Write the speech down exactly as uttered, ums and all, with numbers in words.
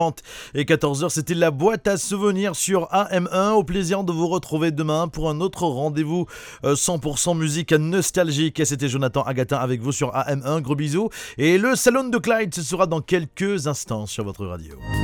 Et quatorze heures, c'était la boîte à souvenirs sur A M un. Au plaisir de vous retrouver demain pour un autre rendez-vous euh, cent pour cent musique nostalgique. Et c'était Jonathan Agatin avec vous sur A M un. Gros bisous. Et le Salon de Clyde, ce sera dans quelques instants sur votre radio.